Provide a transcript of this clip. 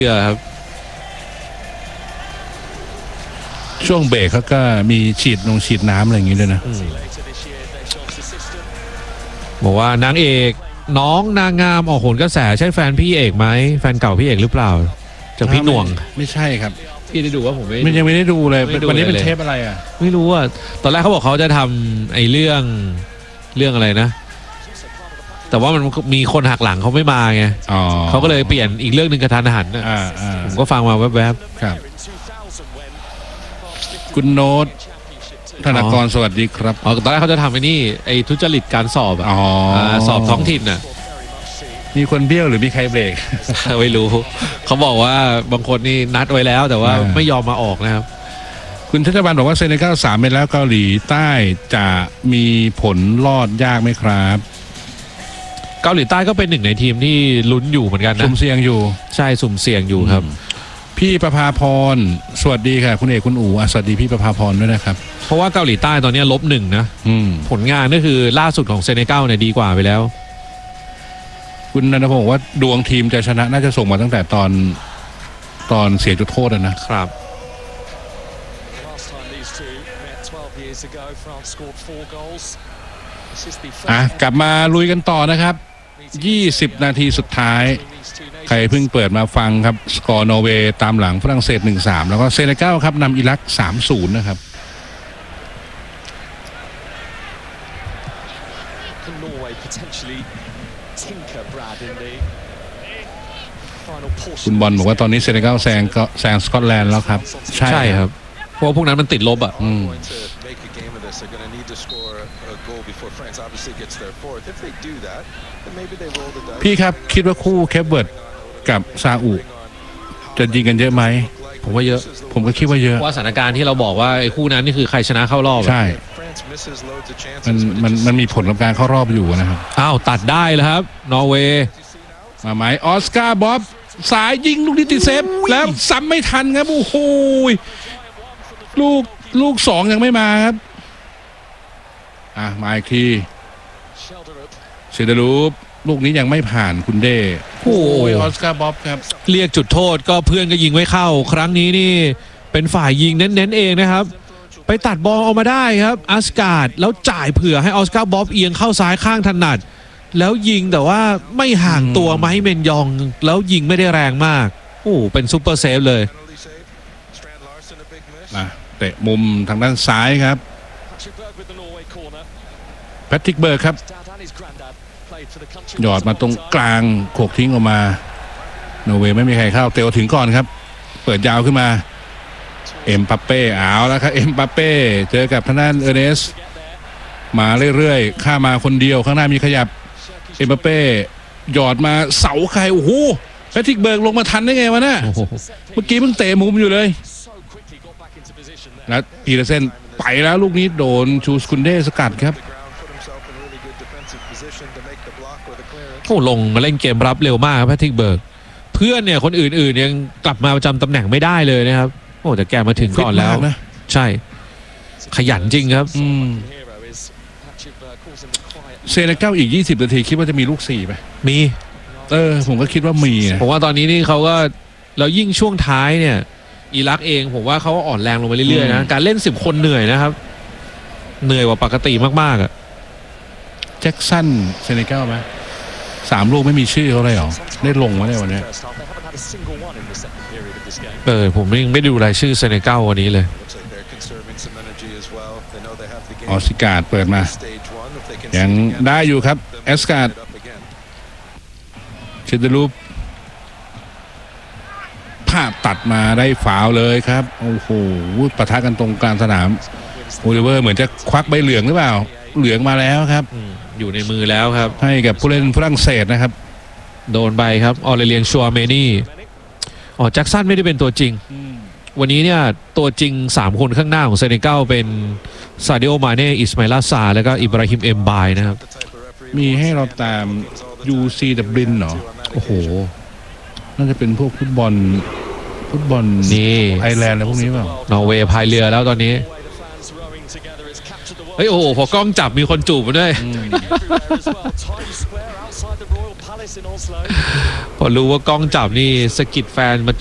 ครับช่วงเบรกเขาก็มีฉีดน้ำอะไรอย่างงี้ด้วยนะบอกว่านางเอกน้องนางงามออกโหนกระแสใช่แฟนพี่เอกไหมแฟนเก่าพี่เอกหรือเปล่าจากพี่หน่วงไม่ใช่ครับพี่ได้ดูว่าผมยังไม่ได้ดูเลยวันนี้เป็นเทปอะไรอ่ะไม่รู้อ่ะตอนแรกเขาบอกเขาจะทำไอ้เรื่องอะไรนะแต่ว่ามันมีคนหักหลังเขาไม่มาไงเขาก็เลยเปลี่ยนอีกเรื่องหนึ่งกระทันหันนะผมก็ฟังมาแวบๆครับคุณโน้ตธนากรสวัสดีครับตอนแรกเขาจะทำไอ้นี่ไอ้ทุจริตการสอบสอบท้องถิ่นน่ะมีคนเบี้ยวหรือมีใครเบรกไม่รู้เขาบอกว่าบางคนนี่นัดไว้แล้วแต่ว่าไม่ยอมมาออกนะครับคุณชัชวานบอกว่าเซเนกัล3 เม็ดแล้วเกาหลีใต้จะมีผลรอดยากไหมครับเกาหลีใต้ก็เป็นหนึ่งในทีมที่ลุ้นอยู่เหมือนกันนะสุ่มเสี่ยงอยู่ใช่สุ่มเสี่ยงอยู่ครับพี่ประภาพรสวัสดีค่ะคุณเอกคุณอู๋สวัสดีพี่ประภาพรด้วยนะครับเพราะว่าเกาหลีใต้ตอนนี้-1นะผลงานก็คือล่าสุดของเซเนกัลเนี่ยดีกว่าไปแล้วคุณนันทพงศ์บอกว่าดวงทีมจะชนะน่าจะส่งมาตั้งแต่ตอนเสียจุดโทษนะครับกลับมาลุยกันต่อนะครับ20 นาทีสุดท้ายใครเพิ่งเปิดมาฟังครับสกอร์นอร์เวย์ตามหลังฝรั่งเศส 1-3 แล้วก็เซเนกัลครับนำอิรัก 3-0 นะครับคุณบอลบอกว่าตอนนี้เซเนกัลแซงสกอตแลนด์แล้วครับใช่ครับเพราะพวกนั้นมันติดลบอ่ะพี่ครับคิดว่าคู่เคปเวิร์ดกับซาอุจะยิงกันเยอะไหมผมว่าเยอะผมก็คิดว่าเยอะว่าสถานการณ์ที่เราบอกว่าไอ้คู่นั้นนี่คือใครชนะเข้ารอบใช่มันมีผลกับการเข้ารอบอยู่นะครับตัดได้แล้วครับนอร์เวย์มาไหมออสการ์บ๊อบสายยิงลูกนี้ติดเซฟแล้วซ้ำไม่ทันครับโอ้โหลูก2ยังไม่มาครับมาอีกทีเชเดรูปลูกนี้ยังไม่ผ่านคุณเด้โอ้ยออสการ์บ๊อบครับเรียกจุดโทษก็เพื่อนก็ยิงไม่เข้าครั้งนี้นี่เป็นฝ่ายยิงเน้นๆเองนะครับไปตัดบอลออกมาได้ครับออสการ์แล้วจ่ายเผื่อให้ออสการ์บ๊อบเอียงเข้าซ้ายข้างถนัดแล้วยิงแต่ว่าไม่ห่างตัวไมค์เมนยองแล้วยิงไม่ได้แรงมากเป็นซุปเปอร์เซฟเลยเตะมุมทางด้านซ้ายครับแพทริกเบิร์กครับหยอดมาตรงกลางโขกทิ้งออกมาโนเวย์ไม่มีใครเข้าเตะถึงก่อนครับเปิดยาวขึ้นมาเอ็มบัปเป้เอาแล้วครับเอ็มบัปเป้เจอกับทางด้านเอเนสมาเรื่อยๆข้ามาคนเดียวข้างหน้ามีขยับเอ็มบัปเป้หยอดมาเสาใครโอ้โหแพทริกเบิร์กลงมาทันได้ไงวะเนี่ยเมื่อกี้เพิ่งเตะมุมอยู่เลยแล้วพีเตอร์เซนไปแล้วลูกนี้โดนชูสคุนเดสกัดครับลงมาเล่นเกมรับเร็วมากแพทริกเบิร์กเพื่อนเนี่ยคนอื่นๆยังกลับมาประจำตำแหน่งไม่ได้เลยนะครับแต่แกมาถึงก่อนแล้วนะใช่ขยันจริงครับเซเนกัลอีก20 นาทีคิดว่าจะมีลูก4ไหมมีผมก็คิดว่ามีนะผมว่าตอนนี้นี่เขาก็แล้วยิ่งช่วงท้ายเนี่ยอิรักเองผมว่าเขาอ่อนแรงลงไปเรื่อยๆนะการเล่น10 คนเหนื่อยนะครับเหนื่อยกว่าปกติมากๆแจ็คสันเซเนกัลไหม3 ลูกไม่มีชื่อเขาเลยเหรอได้ลงมาในวันนี้ผมยังไม่ดูรายชื่อเซเนกัลวันนี้เลยออสการ์ดเปิดมายังได้อยู่ครับเอสการ์ดเชเดรูปภาพตัดมาได้ฝาวเลยครับโอ้โหปะทะกันตรงกลางสนามโอลิเวอร์เหมือนจะควักใบเหลืองหรือเปล่าเหลืองมาแล้วครับอยู่ในมือแล้วครับให้กับผู้เล่นฝรั่งเศสนะครับโดนใบครับออเรเลียนชัวเมนี่แจ็คสันไม่ได้เป็นตัวจริงวันนี้เนี่ยตัวจริง3 คนข้างหน้าของเซเนกัลเป็นซาดิโอมาเน่อิสมาอิล ซาแล้วก็อิบราฮิมเอ็มบายนะครับมีให้เราตามยูซีดับลินเหรอโอ้โหน่าจะเป็นพวกฟุตบอลนี่ไอร์แลนด์อะไรพวกนี้เปล่านอร์เวย์พายเรือแล้วตอนนี้ฮ้ยโอ้โหพอกล้องจับมีคนจูบมาด้วยพอรู้ว่ากล้องจับนี่สะกิดแฟนมา